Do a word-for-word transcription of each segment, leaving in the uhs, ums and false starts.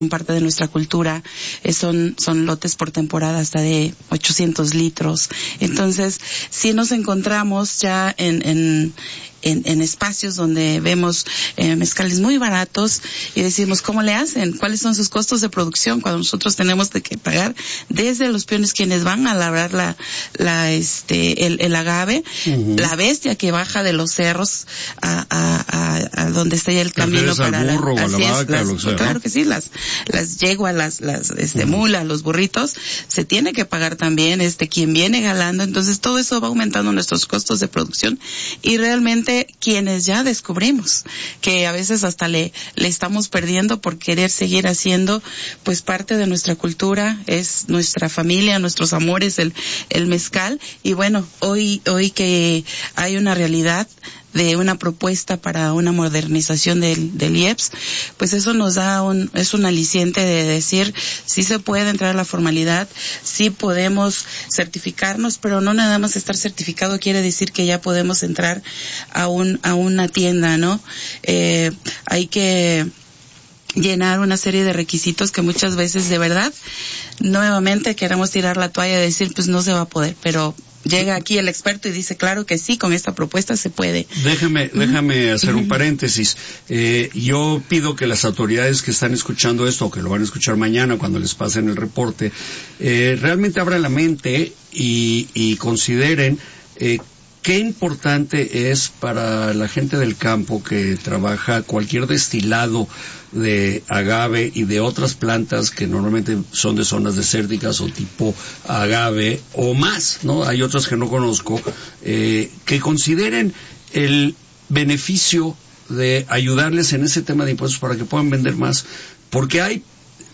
parte de nuestra cultura, eh, son, son lotes por temporada hasta de ochocientos litros. Entonces, sí nos encontramos ya en, en, en, en espacios donde vemos eh, mezcales muy baratos y decimos, ¿cómo le hacen? ¿Cuáles son sus costos de producción? Cuando nosotros tenemos de que pagar desde los peones quienes van a labrar la, la, este, el, el agave, uh-huh. la bestia que baja de los cerros a, a, a, a donde está ya el camino para la, burro, así o la es, vaca, las, lo que sea, claro ¿no? que sí, las, las yeguas, las, las, este, mulas, los burritos, se tiene que pagar también, este, quien viene galando, entonces todo eso va aumentando nuestros costos de producción y realmente quienes ya descubrimos que a veces hasta le, le estamos perdiendo por querer seguir haciendo, pues parte de nuestra cultura, es nuestra familia, nuestros amores, el, el mezcal, y bueno, hoy, hoy que hay una realidad de una propuesta para una modernización del, del I E P S, pues eso nos da un, es un aliciente de decir, sí se puede entrar a la formalidad, sí podemos certificarnos, pero no nada más estar certificado quiere decir que ya podemos entrar a un, a una tienda, ¿no? Eh, hay que llenar una serie de requisitos que muchas veces de verdad, nuevamente queremos tirar la toalla y decir, pues no se va a poder, pero llega aquí el experto y dice, claro que sí, con esta propuesta se puede. Déjame, déjame hacer un paréntesis. Eh, yo pido que las autoridades que están escuchando esto, o que lo van a escuchar mañana cuando les pasen el reporte, eh, realmente abran la mente y, y consideren eh, qué importante es para la gente del campo que trabaja cualquier destilado de agave y de otras plantas que normalmente son de zonas desérticas o tipo agave o más, ¿no? Hay otras que no conozco, eh, que consideren el beneficio de ayudarles en ese tema de impuestos para que puedan vender más, porque hay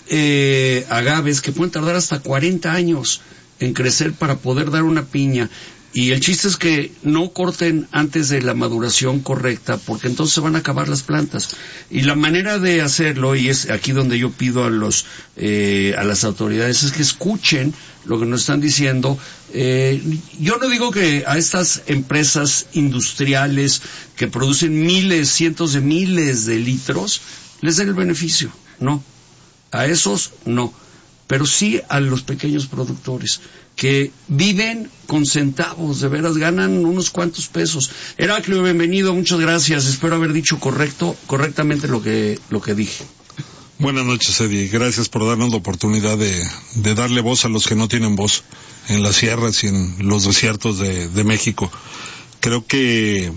eh, agaves que pueden tardar hasta cuarenta años en crecer para poder dar una piña. Y el chiste es que no corten antes de la maduración correcta, porque entonces se van a acabar las plantas. Y la manera de hacerlo, y es aquí donde yo pido a los eh, a las autoridades, es que escuchen lo que nos están diciendo. Eh, yo no digo que a estas empresas industriales que producen miles, cientos de miles de litros, les den el beneficio. No. A esos, no. Pero sí a los pequeños productores que viven con centavos, de veras ganan unos cuantos pesos. Heraclio, bienvenido, muchas gracias. Espero haber dicho correcto, correctamente lo que lo que dije. Buenas noches, Eddie. Gracias por darnos la oportunidad de, de darle voz a los que no tienen voz en las sierras y en los desiertos de, de México. Creo que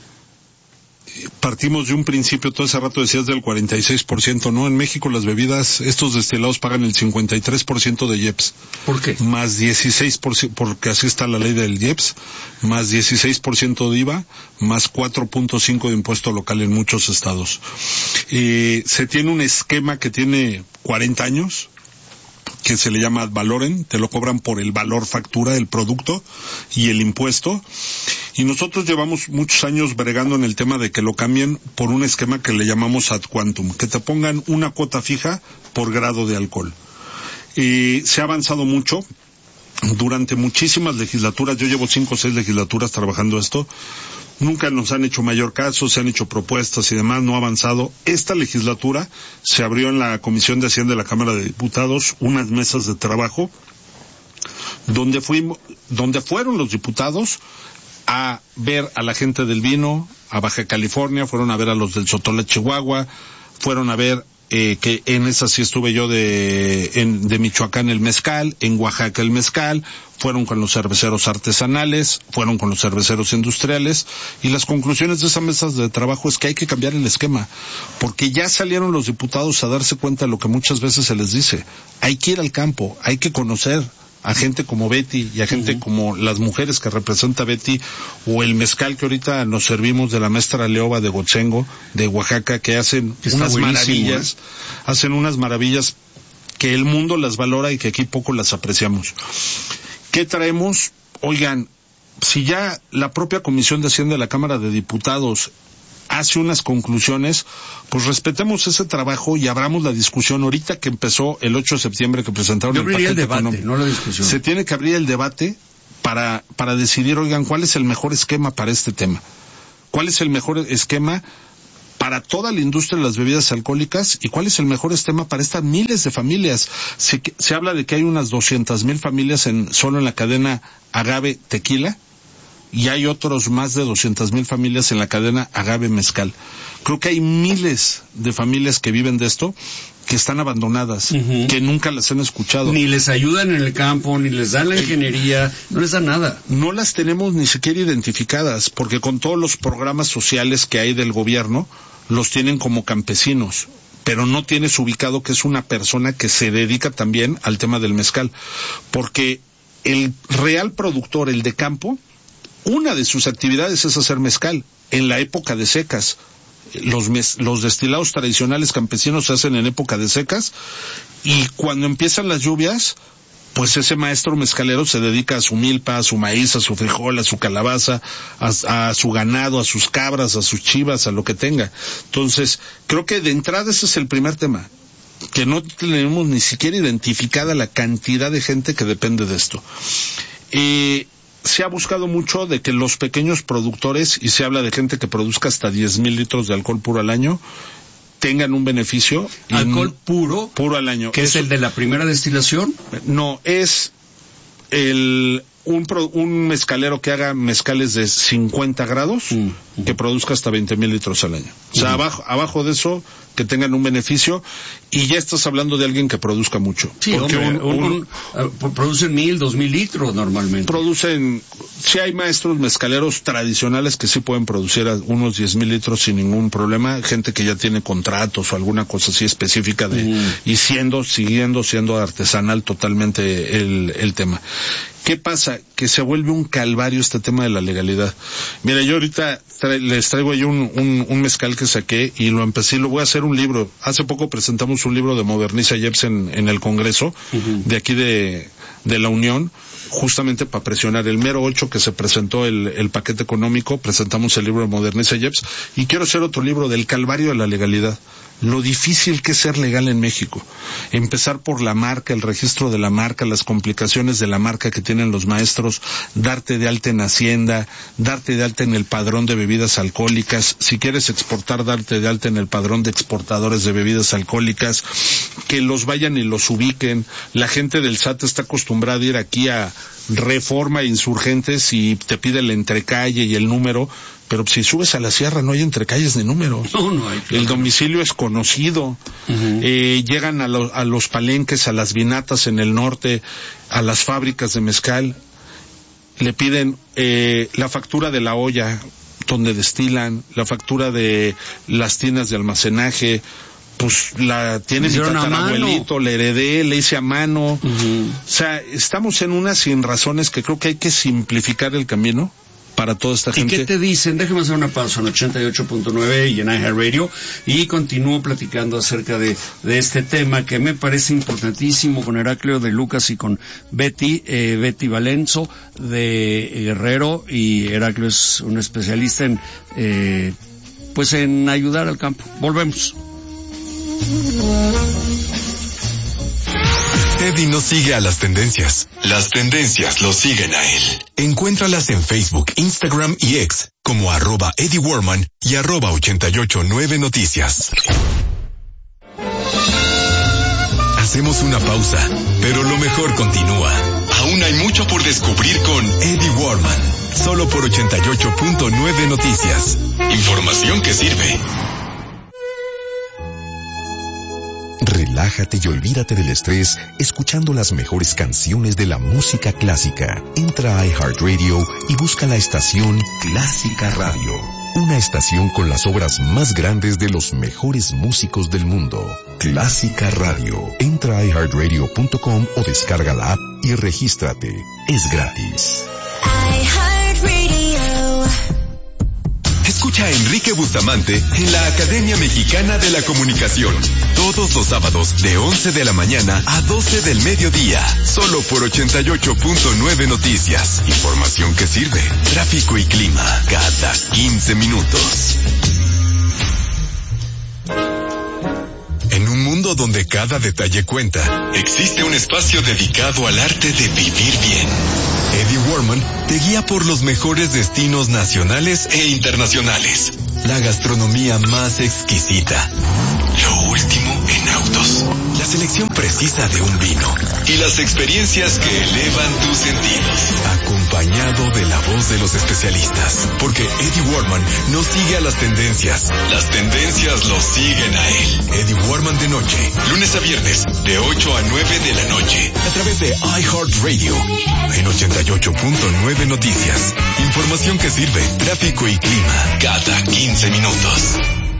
partimos de un principio, todo ese rato decías del cuarenta y seis por ciento, ¿no? En México las bebidas, estos destilados pagan el cincuenta y tres por ciento de I E P S. ¿Por qué? Más dieciséis por ciento, porque así está la ley del I E P S, más dieciséis por ciento de I V A, más cuatro punto cinco por ciento de impuesto local en muchos estados. Y se tiene un esquema que tiene cuarenta años, que se le llama ad valorem, te lo cobran por el valor factura del producto y el impuesto, y nosotros llevamos muchos años bregando en el tema de que lo cambien por un esquema que le llamamos ad quantum, que te pongan una cuota fija por grado de alcohol. Y se ha avanzado mucho durante muchísimas legislaturas, yo llevo cinco o seis legislaturas trabajando esto, nunca nos han hecho mayor caso, se han hecho propuestas y demás, no ha avanzado. Esta legislatura se abrió en la Comisión de Hacienda de la Cámara de Diputados unas mesas de trabajo donde fuimos, donde fueron los diputados a ver a la gente del vino, a Baja California, fueron a ver a los del Sotola, Chihuahua, fueron a ver Eh, que en esa sí estuve yo de en, de Michoacán el mezcal, en Oaxaca el mezcal, fueron con los cerveceros artesanales, fueron con los cerveceros industriales, y las conclusiones de esas mesas de trabajo es que hay que cambiar el esquema, porque ya salieron los diputados a darse cuenta de lo que muchas veces se les dice, hay que ir al campo, hay que conocer a gente como Betty y a gente uh-huh. como las mujeres que representa Betty, o el mezcal que ahorita nos servimos de la maestra Leoba de Gotzengo, de Oaxaca, que hacen que unas maravillas, ¿eh? hacen unas maravillas que el mundo las valora y que aquí poco las apreciamos. ¿Qué traemos? Oigan, si ya la propia Comisión de Hacienda de la Cámara de Diputados hace unas conclusiones, pues respetemos ese trabajo y abramos la discusión. Ahorita que empezó el ocho de septiembre que presentaron Yo el paquete el debate, económico, no la discusión. Se tiene que abrir el debate para para decidir, oigan, ¿cuál es el mejor esquema para este tema? ¿Cuál es el mejor esquema para toda la industria de las bebidas alcohólicas y cuál es el mejor esquema para estas miles de familias. Se, se habla de que hay unas doscientas mil familias en, solo en la cadena Agave Tequila y hay otros más de doscientas mil familias en la cadena Agave Mezcal. Creo que hay miles de familias que viven de esto, que están abandonadas, uh-huh. que nunca las han escuchado. Ni les ayudan en el campo, ni les dan la ingeniería, no les dan nada. No las tenemos ni siquiera identificadas, porque con todos los programas sociales que hay del gobierno, los tienen como campesinos, pero no tienes ubicado que es una persona que se dedica también al tema del mezcal, porque el real productor, el de campo, una de sus actividades es hacer mezcal en la época de secas. Los, mes, los destilados tradicionales campesinos se hacen en época de secas y cuando empiezan las lluvias, pues ese maestro mezcalero se dedica a su milpa, a su maíz, a su frijol, a su calabaza, a, a su ganado, a sus cabras, a sus chivas, a lo que tenga. Entonces, creo que de entrada ese es el primer tema, que no tenemos ni siquiera identificada la cantidad de gente que depende de esto. Eh, Se ha buscado mucho de que los pequeños productores, y se habla de gente que produzca hasta diez mil litros de alcohol puro al año, tengan un beneficio. ¿Alcohol puro? Puro al año. ¿Que es el de la primera destilación? No, es el un, pro, un mezcalero que haga mezcales de cincuenta grados, mm, uh-huh. que produzca hasta veinte mil litros al año. O sea, uh-huh. abajo, abajo de eso, que tengan un beneficio, y ya estás hablando de alguien que produzca mucho. Sí, porque hombre, un, un, un, uh, producen mil, dos mil litros normalmente. Producen, sí hay maestros mezcaleros tradicionales que sí pueden producir unos diez mil litros sin ningún problema, gente que ya tiene contratos o alguna cosa así específica de, mm. y siendo, siguiendo siendo artesanal totalmente el, el tema. ¿Qué pasa? Que se vuelve un calvario este tema de la legalidad. Mira, yo ahorita tra- les traigo ahí un, un, un mezcal que saqué y lo empecé, lo voy a hacer un libro. Hace poco presentamos un libro de Moderniza Jeps en, en el Congreso, uh-huh. de aquí de, de la Unión, justamente para presionar. El mero ocho que se presentó el, el paquete económico, presentamos el libro de Moderniza Jeps, y quiero hacer otro libro del calvario de la legalidad. Lo difícil que es ser legal en México. Empezar por la marca, el registro de la marca, las complicaciones de la marca que tienen los maestros, darte de alta en Hacienda, darte de alta en el padrón de bebidas alcohólicas, si quieres exportar, darte de alta en el padrón de exportadores de bebidas alcohólicas, que los vayan y los ubiquen. La gente del S A T está acostumbrada a ir aquí a Reforma, Insurgentes, y te pide el entrecalle y el número, pero si subes a la sierra no hay entrecalles ni números. No, no hay. El domicilio es conocido. Uh-huh. Eh, llegan a, lo, a los palenques, a las vinatas en el norte, a las fábricas de mezcal, le piden eh, la factura de la olla donde destilan, la factura de las tiendas de almacenaje. Pues la tiene mi tatarabuelito, la heredé, le hice a mano. Uh-huh. O sea, estamos en unas sin razones que creo que hay que simplificar el camino para toda esta gente. ¿Y qué te dicen? Déjame hacer una pausa en ochenta y ocho punto nueve y en iHeartRadio, y continúo platicando acerca de, de este tema que me parece importantísimo con Heraclio de Lucas y con Betty, eh, Betty Valenzo de Guerrero, y Heraclio es un especialista en, eh, pues en ayudar al campo. Volvemos. Eddie no sigue a las tendencias. Las tendencias lo siguen a él. Encuéntralas en Facebook, Instagram y X como arroba Eddie Warman y arroba ochenta y ocho nueve Noticias. Hacemos una pausa, pero lo mejor continúa. Aún hay mucho por descubrir con Eddie Warman, solo por ochenta y ocho punto nueve Noticias. Información que sirve. Relájate y olvídate del estrés escuchando las mejores canciones de la música clásica. Entra a iHeartRadio y busca la estación Clásica Radio. Una estación con las obras más grandes de los mejores músicos del mundo. Clásica Radio. Entra a i heart radio punto com o descarga la app y regístrate. Es gratis. Escucha a Enrique Bustamante en la Academia Mexicana de la Comunicación. Todos los sábados de once de la mañana a doce del mediodía. Solo por ochenta y ocho punto nueve Noticias. Información que sirve. Tráfico y clima cada quince minutos. En un mundo donde cada detalle cuenta, existe un espacio dedicado al arte de vivir bien. Eddie Warman te guía por los mejores destinos nacionales e internacionales. la gastronomía más exquisita, lo último en autos, la selección precisa de un vino y las experiencias que elevan tus sentidos, acompañado de la voz de los especialistas, porque Eddie Warman no sigue a las tendencias, las tendencias lo siguen a él. Eddie Warman de noche, lunes a viernes, de ocho a nueve de la noche, a través de iHeartRadio, en ochenta y ocho punto nueve Noticias. Información que sirve, tráfico y clima, cada quince minutos.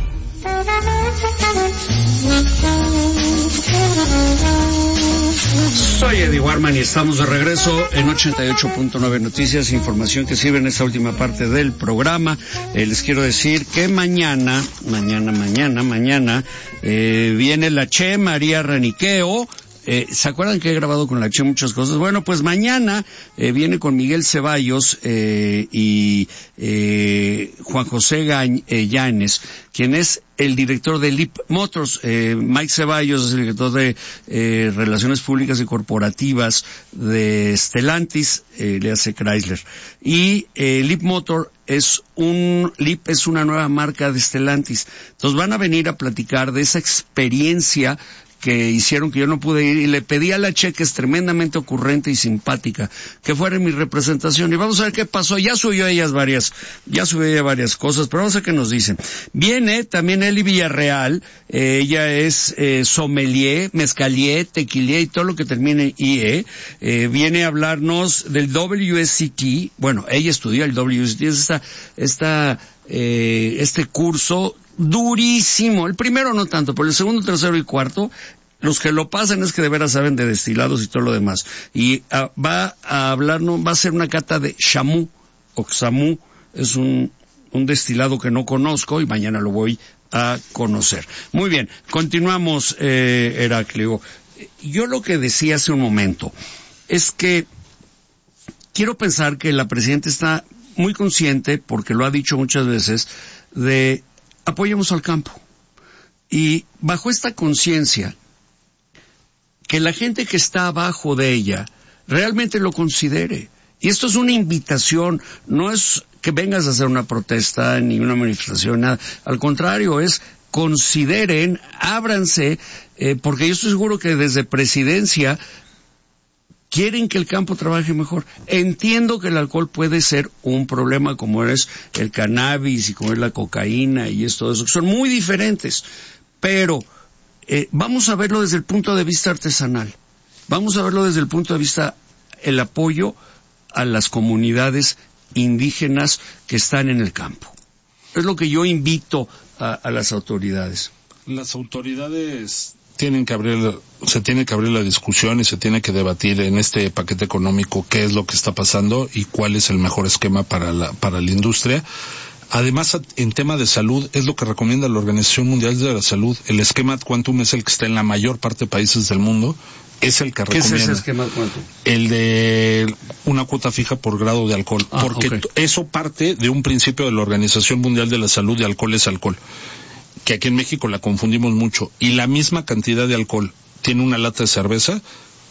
Soy Eddie Warman y estamos de regreso en ochenta y ocho punto nueve Noticias, información que sirve en esta última parte del programa. Eh, les quiero decir que mañana, mañana, mañana, mañana, eh, viene la Che María Raniqueo. Eh, ¿Se acuerdan que he grabado con la Che muchas cosas? Bueno, pues mañana eh, viene con Miguel Ceballos eh, y eh, Juan José Gañ, eh, Llanes, quien es el director de Leap Motors. eh, Mike Ceballos es el director de eh, Relaciones Públicas y Corporativas de Stellantis, eh, le hace Chrysler. Y eh, Leap Motor es un, Leap es una nueva marca de Stellantis. Entonces van a venir a platicar de esa experiencia que hicieron que yo no pude ir, y le pedí a la Che, que es tremendamente ocurrente y simpática, que fuera en mi representación, y vamos a ver qué pasó. Ya subió ellas varias, ya subió ella varias cosas, pero vamos a ver qué nos dicen. Viene también Eli Villarreal, eh, ella es eh, sommelier, mezcalier, tequilier y todo lo que termine en I E, eh, viene a hablarnos del W S C T. Bueno, ella estudió el W S C T, es esta, esta, eh, este curso durísimo. El primero no tanto, pero el segundo, tercero y cuarto, los que lo pasan es que de veras saben de destilados y todo lo demás. Y uh, va a hablarnos, va a ser una cata de Shamu, o Xamu, es un, un destilado que no conozco y mañana lo voy a conocer. Muy bien, continuamos, eh, Heraclio. Yo lo que decía hace un momento es que quiero pensar que la presidenta está muy consciente, porque lo ha dicho muchas veces, de apoyemos al campo. Y bajo esta conciencia, que la gente que está abajo de ella realmente lo considere. Y esto es una invitación, no es que vengas a hacer una protesta ni una manifestación, nada. Al contrario, es consideren, ábranse, eh, porque yo estoy seguro que desde presidencia quieren que el campo trabaje mejor. Entiendo que el alcohol puede ser un problema, como es el cannabis y como es la cocaína y es todo eso, que son muy diferentes, pero eh, vamos a verlo desde el punto de vista artesanal, vamos a verlo desde el punto de vista el apoyo a las comunidades indígenas que están en el campo. Es lo que yo invito a, a las autoridades. Las autoridades tienen que abrir, se tiene que abrir la discusión y se tiene que debatir en este paquete económico qué es lo que está pasando y cuál es el mejor esquema para la, para la industria. Además, en tema de salud, es lo que recomienda la Organización Mundial de la Salud. El esquema Quantum es el que está en la mayor parte de países del mundo. Es el que recomienda. ¿Qué es ese esquema Quantum? El de una cuota fija por grado de alcohol. Ah, porque okay. Eso parte de un principio de la Organización Mundial de la Salud de alcohol es alcohol, que aquí en México la confundimos mucho, y la misma cantidad de alcohol tiene una lata de cerveza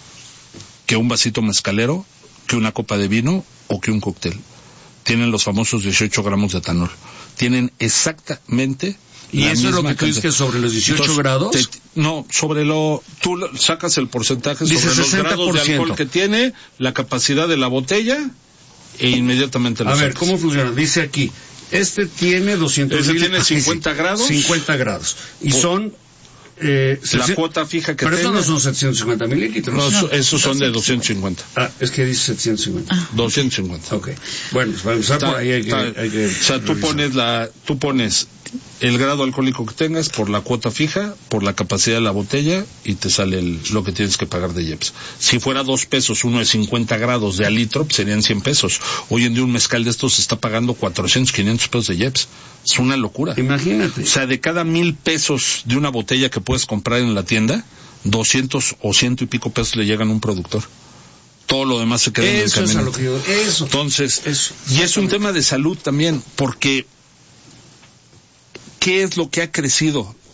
que un vasito mezcalero, que una copa de vino o que un cóctel. Tienen los famosos dieciocho gramos de etanol. Tienen exactamente ¿Y la eso misma es lo que tú dices que sobre los dieciocho Entonces, grados? Te, no, sobre lo... Tú sacas el porcentaje sobre Dice los grados de alcohol que tiene, la capacidad de la botella e inmediatamente lo A sacas. ver, ¿cómo funciona? Dice aquí, este tiene doscientos Este mil, tiene cincuenta grados. cincuenta grados. Y Por, son... Eh, la cuota fija que Pero tenga. estos no son setecientos cincuenta mililitros. No, no, esos son de doscientos cincuenta. Ah, es que dice setecientos cincuenta. Ah. doscientos cincuenta. Ok. Bueno, pues para empezar ta, por ahí hay que, ta, hay que O sea, tú pones la, tú pones el grado alcohólico que tengas por la cuota fija, por la capacidad de la botella y te sale el, lo que tienes que pagar de I E P S. Si fuera dos pesos, uno de cincuenta grados de al litro, pues serían cien pesos. Hoy en día un mezcal de estos se está pagando cuatrocientos, quinientos pesos de I E P S. Es una locura. Imagínate. O sea, de cada mil pesos de una botella que puedes comprar en la tienda, doscientos o ciento y pico pesos le llegan a un productor. Todo lo demás se queda eso en el camino. Es a lo que yo, eso. Entonces, eso, y es un tema de salud también, porque ¿qué es lo que ha crecido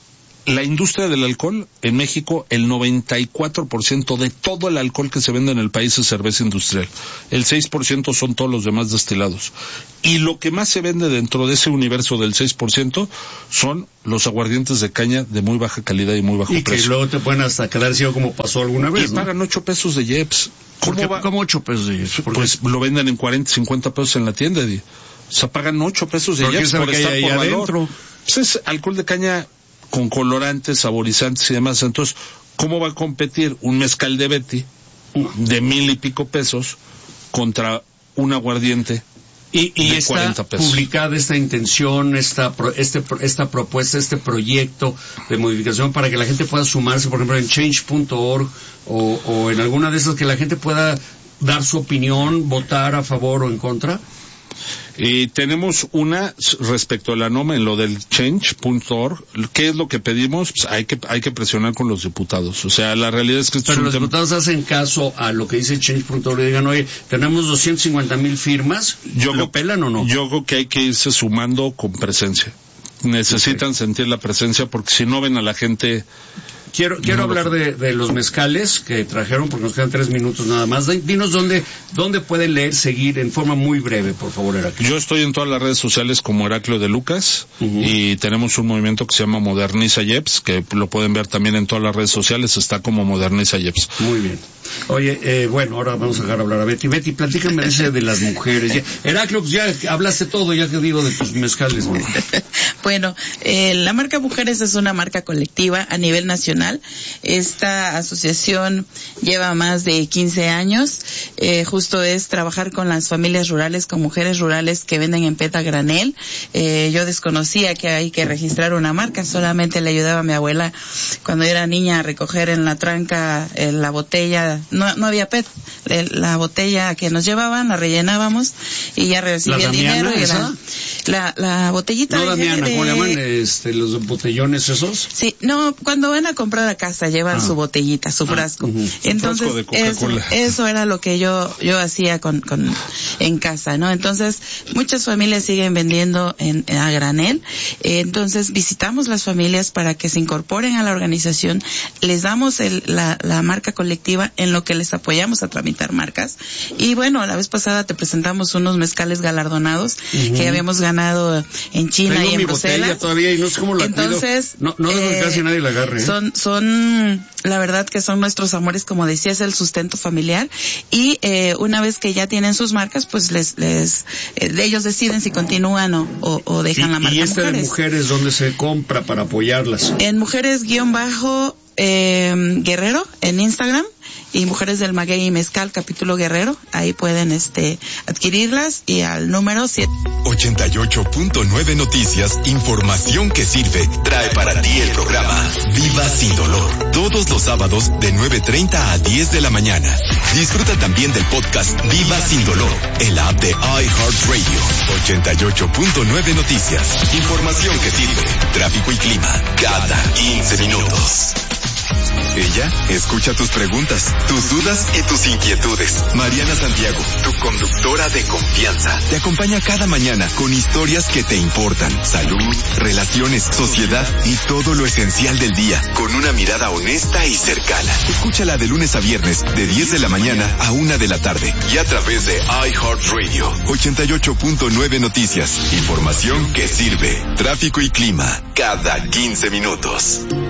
la industria del alcohol, en México, el noventa y cuatro por ciento de todo el alcohol que se vende en el país es cerveza industrial. El seis por ciento son todos los demás destilados. Y lo que más se vende dentro de ese universo del seis por ciento son los aguardientes de caña de muy baja calidad y muy bajo y precio. Y que luego te pueden hasta quedar ciego como pasó alguna vez, Y ¿no? pagan ocho pesos de Jeps. ¿Cómo, va? ¿Cómo ocho pesos de Jeps? Pues lo venden en cuarenta, cincuenta pesos en la tienda, Eddie. O sea, pagan ocho pesos de Jeps por estar por valor. Pues es alcohol de caña con colorantes, saborizantes y demás. Entonces, ¿cómo va a competir un mezcal de Betty de mil y pico pesos contra un aguardiente y, y de está cuarenta pesos? Publicada esta intención, esta este esta propuesta, este proyecto de modificación para que la gente pueda sumarse, por ejemplo, en change punto org o, o en alguna de esas, que la gente pueda dar su opinión, votar a favor o en contra. Y tenemos una respecto a la norma en lo del change punto org. ¿Qué es lo que pedimos? Pues hay que hay que presionar con los diputados. O sea, la realidad es que pero los diputados hacen caso a lo que dice change punto org y digan, oye, tenemos doscientas cincuenta mil firmas, yo ¿lo pelan o no? Yo creo que hay que irse sumando con presencia. Necesitan okay. sentir la presencia, porque si no ven a la gente... Quiero quiero no, hablar de, de los mezcales que trajeron, porque nos quedan tres minutos nada más. Dinos dónde dónde pueden leer, seguir en forma muy breve, por favor, Heraclio. Yo estoy en todas las redes sociales como Heraclio de Lucas, uh-huh. y tenemos un movimiento que se llama Moderniza Jeps, que lo pueden ver también en todas las redes sociales, está como Moderniza Jeps. Muy bien. Oye, eh, bueno, ahora vamos a dejar hablar a Betty. Betty, platícame ese de las mujeres. Ya, Heraclio, pues ya hablaste todo, ya que digo, de tus mezcales. Bueno, bueno eh, la marca Mujeres es una marca colectiva a nivel nacional. Esta asociación lleva más de quince años. Eh, justo es trabajar con las familias rurales, con mujeres rurales que venden en peta granel. Eh, yo desconocía que hay que registrar una marca, solamente le ayudaba a mi abuela cuando era niña a recoger en la tranca eh, la botella. No, no había P E T, la botella que nos llevaban la rellenábamos y ya recibía el dinero. Y la, la, la botellita no, de... Damiana, ¿cómo le llaman? Este, los botellones esos. Sí, no, cuando van a comprar a casa llevan ah. su botellita, su frasco. Ah, uh-huh. Entonces, frasco de Coca-Cola. Eso, eso era lo que yo yo hacía con, con en casa, ¿no? Entonces, muchas familias siguen vendiendo en, en a granel. Eh, entonces, visitamos las familias para que se incorporen a la organización. Les damos el, la, la marca colectiva en lo que les apoyamos a tramitar marcas. Y bueno, la vez pasada te presentamos unos mezcales galardonados uh-huh. que habíamos ganado en China Tengo y en mi Bruselas. Botella todavía y no sé cómo la Entonces, cuido. No, no dejo eh, que casi nadie la agarre. ¿eh? Son, son, la verdad que son nuestros amores, como decía, es el sustento familiar. Y eh, una vez que ya tienen sus marcas, pues les, les, eh, ellos deciden si continúan o, o, o dejan y, la marca ¿Y esta Mujeres. de Mujeres dónde se compra para apoyarlas? En Mujeres guión bajo eh, Guerrero en Instagram. Y Mujeres del Maguey y Mezcal, capítulo Guerrero, ahí pueden este adquirirlas y al número siete. ochenta y ocho punto nueve Noticias, información que sirve, trae para ti el programa Viva Sin Dolor, todos los sábados de nueve treinta a diez de la mañana. Disfruta también del podcast Viva Sin Dolor, en la app de iHeartRadio. ochenta y ocho punto nueve Noticias, información que sirve, tráfico y clima, cada quince minutos. Ella escucha tus preguntas, tus dudas y tus inquietudes. Mariana Santiago, tu conductora de confianza, te acompaña cada mañana con historias que te importan, salud, relaciones, sociedad y todo lo esencial del día, con una mirada honesta y cercana. Escúchala de lunes a viernes, de diez de la mañana a una de la tarde, y a través de iHeartRadio. ochenta y ocho punto nueve Noticias, información que sirve, tráfico y clima, cada quince minutos.